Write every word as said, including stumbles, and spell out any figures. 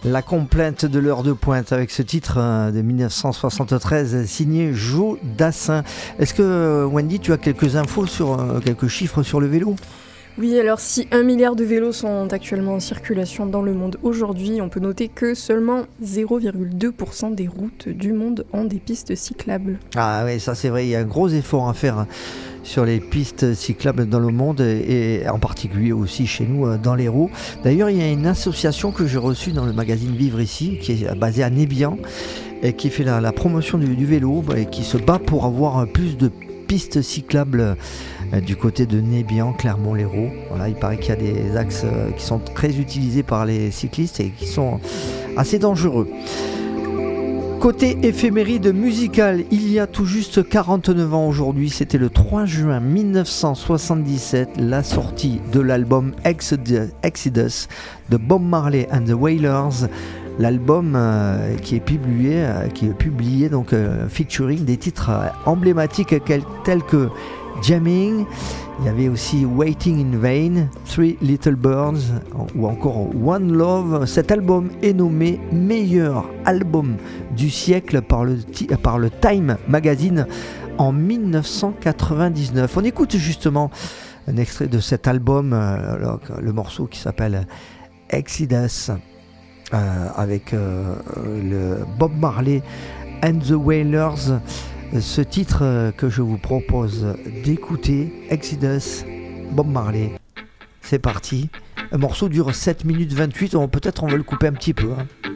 La complainte de l'heure de pointe avec ce titre de dix-neuf cent soixante-treize signé Joe Dassin. Est-ce que Wendy, tu as quelques infos sur quelques chiffres sur le vélo ? Oui, alors si un milliard de vélos sont actuellement en circulation dans le monde aujourd'hui, on peut noter que seulement zéro virgule deux pour cent des routes du monde ont des pistes cyclables. Ah oui, ça c'est vrai, il y a un gros effort à faire sur les pistes cyclables dans le monde et en particulier aussi chez nous dans l'Hérault. D'ailleurs, il y a une association que j'ai reçue dans le magazine Vivre ici, qui est basée à Nébian et qui fait la, la promotion du, du vélo et qui se bat pour avoir plus de pistes cyclables du côté de Nébian, Clermont-Lérault. Voilà, il paraît qu'il y a des axes qui sont très utilisés par les cyclistes et qui sont assez dangereux. Côté éphéméride musicale, il y a tout juste quarante-neuf ans aujourd'hui, c'était le trois juin mille neuf cent soixante-dix-sept, la sortie de l'album Exodus de Bob Marley and the Wailers. L'album euh, qui est publié, euh, qui est publié donc euh, featuring des titres euh, emblématiques quel, tels que Jamming, il y avait aussi Waiting in Vain, Three Little Birds ou encore One Love. Cet album est nommé meilleur album du siècle par le, par le Time Magazine en mille neuf cent quatre-vingt-dix-neuf. On écoute justement un extrait de cet album, euh, le, le morceau qui s'appelle Exodus. Euh, avec euh, le Bob Marley and the Wailers, ce titre euh, que je vous propose d'écouter, Exodus, Bob Marley. C'est parti, un morceau dure sept minutes vingt-huit, peut-être on va le couper un petit peu hein.